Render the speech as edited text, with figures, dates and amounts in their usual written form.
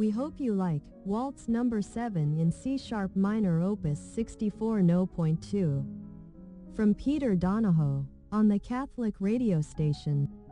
We hope you like Waltz number 7 in C-sharp minor opus 64 No.2 from Peter Donahoe on the Catholic radio station.